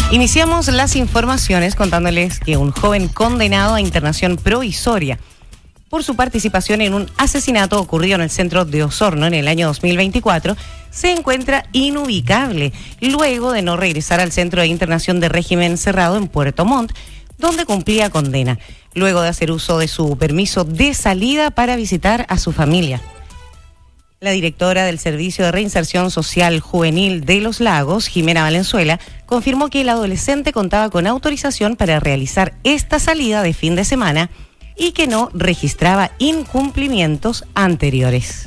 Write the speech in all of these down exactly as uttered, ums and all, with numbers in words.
Iniciamos las informaciones contándoles que un joven condenado a internación provisoria por su participación en un asesinato ocurrido en el centro de Osorno en el año dos mil veinticuatro se encuentra inubicable luego de no regresar al centro de internación de régimen cerrado en Puerto Montt, donde cumplía condena, luego de hacer uso de su permiso de salida para visitar a su familia. La directora del Servicio de Reinserción Social Juvenil de Los Lagos, Jimena Valenzuela, confirmó que el adolescente contaba con autorización para realizar esta salida de fin de semana y que no registraba incumplimientos anteriores.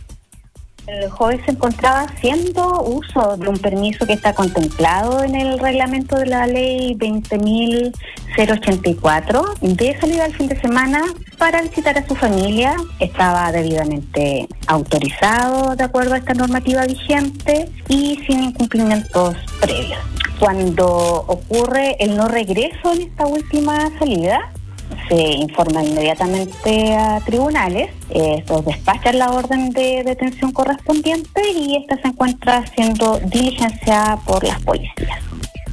El joven se encontraba haciendo uso de un permiso que está contemplado en el reglamento de la ley veinte mil ochenta y cuatro de salida al fin de semana para visitar a su familia. Estaba debidamente autorizado de acuerdo a esta normativa vigente y sin incumplimientos previos. Cuando ocurre el no regreso en esta última salida, se informa inmediatamente a tribunales, estos despachan la orden de detención correspondiente y esta se encuentra siendo diligenciada por las policías.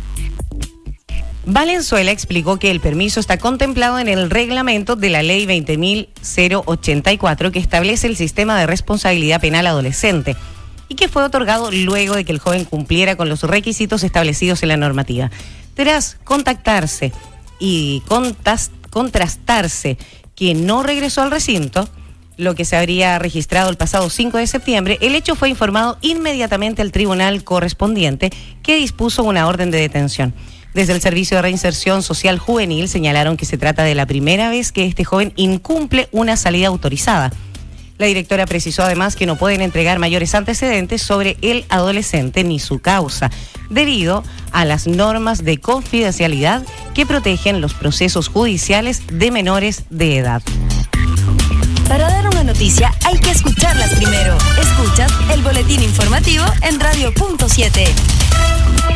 Valenzuela explicó que el permiso está contemplado en el reglamento de la ley veinte mil ochenta y cuatro que establece el sistema de responsabilidad penal adolescente y que fue otorgado luego de que el joven cumpliera con los requisitos establecidos en la normativa. Tras contactarse y contas, contrastarse que no regresó al recinto, lo que se habría registrado el pasado cinco de septiembre, el hecho fue informado inmediatamente al tribunal correspondiente que dispuso una orden de detención. Desde el Servicio de Reinserción Social Juvenil señalaron que se trata de la primera vez que este joven incumple una salida autorizada. La directora precisó además que no pueden entregar mayores antecedentes sobre el adolescente ni su causa, debido a las normas de confidencialidad que protegen los procesos judiciales de menores de edad. Para dar una noticia hay que escucharlas primero. Escuchas el boletín informativo en Radio Punto siete.